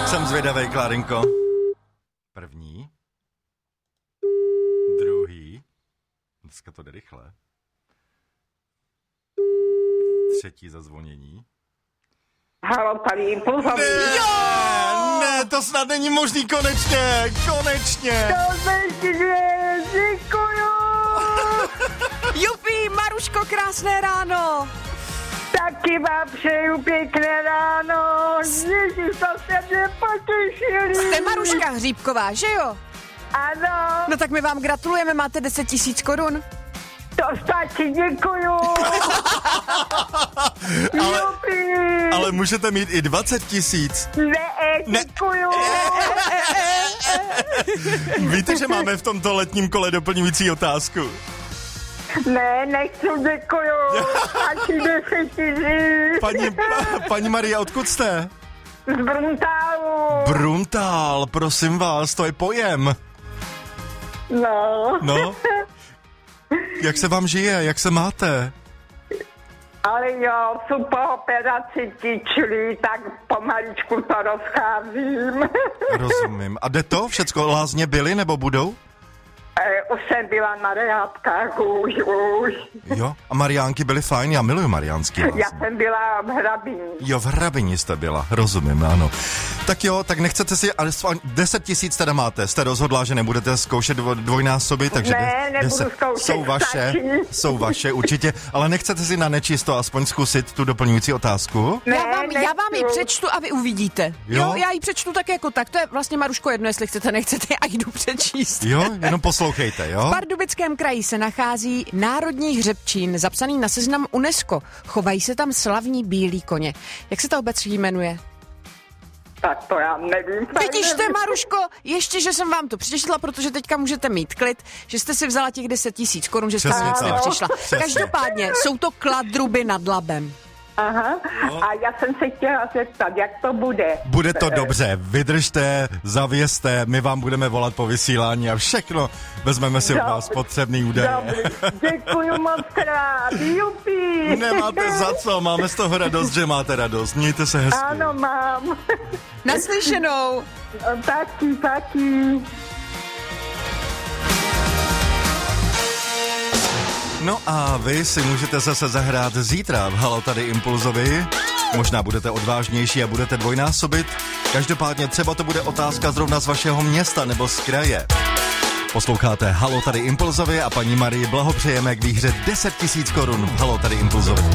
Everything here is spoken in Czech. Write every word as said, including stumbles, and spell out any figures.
Jsem zvědavej, Klárinko. První. Druhý. Dneska to jde rychle. Třetí zazvonění. Halo, tady Impulzový. Ne, ne, to snad není možný, konečně, konečně. To je, děkuju. Jupi, Maruško, krásné ráno. Taky vám přeju pěkné ráno. Ježiš, to se mě potěšili. Jste Maruška Hříbková, že jo? Ano. No tak my vám gratulujeme, máte deset tisíc korun. To stačí, děkuju. ale, Jupi. ale můžete mít i dvacet tisíc. Ne, děkuju. Víte, že máme v tomto letním kole doplňující otázku? Ne, nechci, děkuju. Stačí deset tisíc. Paní, paní Marie, odkud jste? Z Bruntálu. Bruntál, prosím vás, to je pojem. No. No. Jak se vám žije, jak se máte? Ale jo, jsou po operaci tičli, tak pomaličku to rozcházím. Rozumím. A jde to? Všecko lázně byly nebo budou? E, už jsem byla na rehábkách, už, už. Jo, a Mariánky byly fajn, já miluju mariánský lázně. Já jsem byla v Hrabini. Jo, v Hrabini jste byla, rozumím, ano. Tak jo, tak nechcete si, ale deset tisíc teda máte, jste rozhodla, že nebudete zkoušet dvo, dvojnásoby, takže ne, nebudu deset, zkoušet, jsou vaše, stačí. jsou vaše určitě, ale nechcete si na nečisto aspoň zkusit tu doplňující otázku? Ne, Já vám, já vám ji nechci. přečtu a vy uvidíte. Jo? Jo, já ji přečtu tak jako tak, to je vlastně, Maruško, jedno, jestli chcete, nechcete, a jdu přečíst. Jo, jenom poslouchejte, jo? V Pardubickém kraji se nachází národní hřebčín, zapsaný na seznam UNESCO. Chovají se tam slavní bílí koně. Jak se ta obec jmenuje? Tak to já nevím. Vidíš te, Maruško, ještě, že jsem vám to přečetla, protože teďka můžete mít klid, že jste si vzala těch deset tisíc korun, že jste Přesně nic tak. nepřišla. Přesně. Každopádně jsou to Kladruby nad Labem. Aha, a já jsem se chtěla zeptat, jak to bude. Bude to dobře, vydržte, zavězte, my vám budeme volat po vysílání a všechno, vezmeme si od vás potřebný údaje. Dobrý, děkuju moc krát, jupi. Nemáte za co, máme z toho radost, že máte radost, mějte se hezky. Ano, mám. Naslyšenou. Taky, taky. No a vy si můžete zase zahrát zítra v Halo tady Impulzovi. Možná budete odvážnější a budete dvojnásobit. Každopádně třeba to bude otázka zrovna z vašeho města nebo z kraje. Posloucháte Halo tady Impulzovi a paní Marii blahopřejeme k výhře deset tisíc korun v Halo tady Impulzovi.